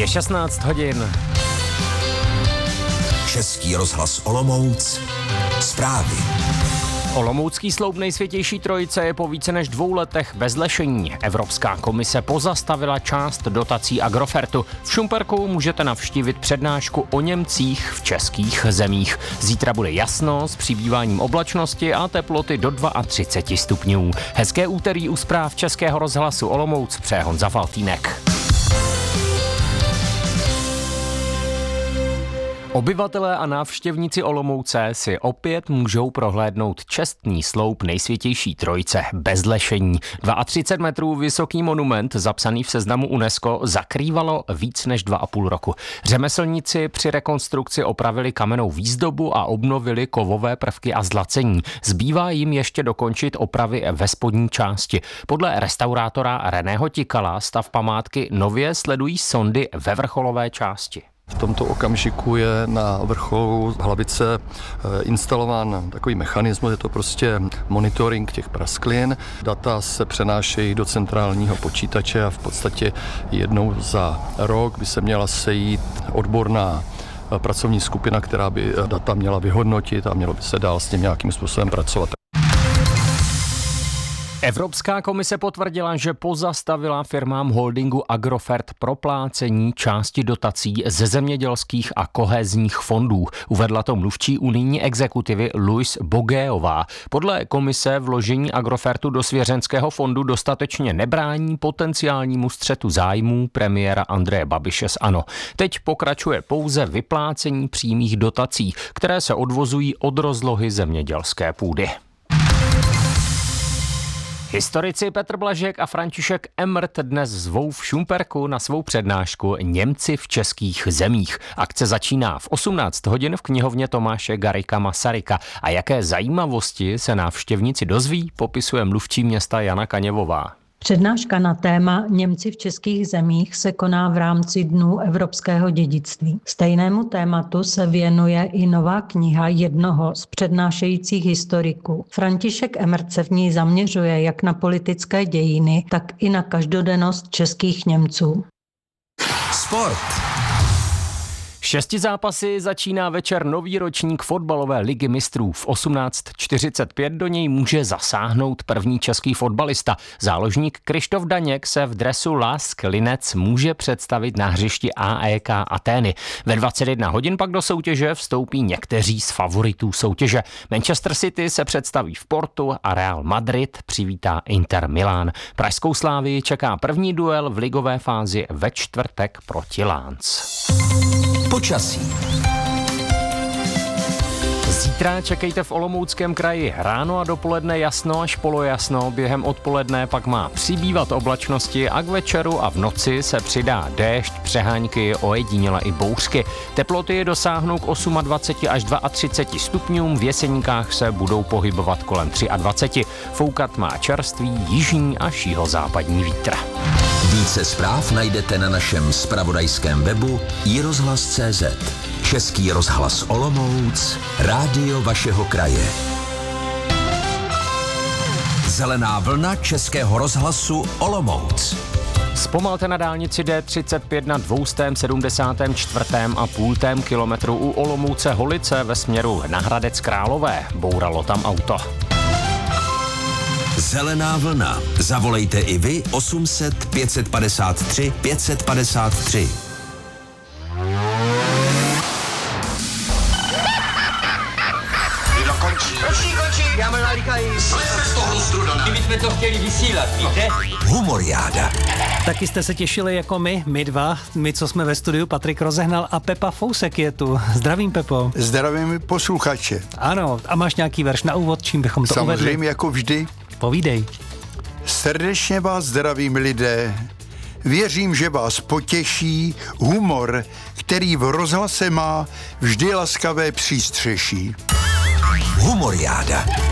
Je 16 hodin. Český rozhlas Olomouc. Zprávy. Olomoucký sloup Nejsvětější trojice je po více než 2 letech bez lešení. Evropská komise pozastavila část dotací Agrofertu. V Šumperku můžete navštívit přednášku o Němcích v českých zemích. Zítra bude jasno s přibýváním oblačnosti a teploty do 32 stupňů. Hezké úterý u zpráv Českého rozhlasu Olomouc přeje Honza Faltýnek. Obyvatelé a návštěvníci Olomouce si opět můžou prohlédnout čestný sloup Nejsvětější trojice bez lešení. 32 metrů vysoký monument, zapsaný v seznamu UNESCO, zakrývalo víc než 2,5 roku. Řemeslníci při rekonstrukci opravili kamennou výzdobu a obnovili kovové prvky a zlacení. Zbývá jim ještě dokončit opravy ve spodní části. Podle restaurátora Reného Tikala stav památky nově sledují sondy ve vrcholové části. V tomto okamžiku je na vrcholu hlavice instalován takový mechanismus, je to prostě monitoring těch prasklin. Data se přenášejí do centrálního počítače a v podstatě jednou za rok by se měla sejít odborná pracovní skupina, která by data měla vyhodnotit a mělo by se dál s tím nějakým způsobem pracovat. Evropská komise potvrdila, že pozastavila firmám holdingu Agrofert proplácení části dotací ze zemědělských a kohezních fondů. Uvedla to mluvčí unijní exekutivy Louise Bogueová. Podle komise vložení Agrofertu do svěřenského fondu dostatečně nebrání potenciálnímu střetu zájmů premiéra Andreje Babiše z ANO. Teď pokračuje pouze vyplácení přímých dotací, které se odvozují od rozlohy zemědělské půdy. Historici Petr Blažek a František Emrt dnes zvou v Šumperku na svou přednášku Němci v českých zemích. Akce začíná v 18 hodin v knihovně Tomáše Garrigua Masaryka. A jaké zajímavosti se návštěvníci dozví, popisuje mluvčí města Jana Kaněvová. Přednáška na téma Němci v českých zemích se koná v rámci Dnů evropského dědictví. Stejnému tématu se věnuje i nová kniha jednoho z přednášejících historiků. František Emrt se v ní zaměřuje jak na politické dějiny, tak i na každodennost českých Němců. Sport. 6 zápasy začíná večer nový ročník fotbalové ligy mistrů. V 18:45 do něj může zasáhnout první český fotbalista. Záložník Krištof Daněk se v dresu Lask Linec může představit na hřišti AEK Atény. Ve 21 hodin pak do soutěže vstoupí někteří z favoritů soutěže. Manchester City se představí v Portu a Real Madrid přivítá Inter Milán. Pražskou Slávii čeká první duel v ligové fázi ve čtvrtek proti Lans. Počasí. Zítra čekejte v Olomouckém kraji ráno a dopoledne jasno až polojasno, během odpoledne pak má přibývat oblačnosti a k večeru a v noci se přidá déšť, přehánky, ojediněle i bouřky. Teploty dosáhnou k 28 až 32 stupňům, v Jeseníkách se budou pohybovat kolem 23. Foukat má čerstvý jižní až jihozápadní vítr. Více zpráv najdete na našem zpravodajském webu iRozhlas.cz. Český rozhlas Olomouc, rádio vašeho kraje. Zelená vlna Českého rozhlasu Olomouc. Zpomalte na dálnici D35 na 274,5 kilometru u Olomouce Holice ve směru na Hradec Králové. Bouralo tam auto. Zelená vlna. Zavolejte i vy 800 553 553. Končí, já mám nalíkají. Kdybychom to chtěli vysílat, víte? Humoriáda. Taky jste se těšili jako my dva, co jsme ve studiu, Patrik Rozehnal a Pepa Fousek je tu. Zdravím, Pepo. Zdravím posluchače. Ano, a máš nějaký verš na úvod, čím bychom to uvedli? Samozřejmě jako vždy. Povídej. Srdečně vás zdravím, lidé. Věřím, že vás potěší humor, který v rozhlase má vždy laskavé přístřeší. Humoriáda.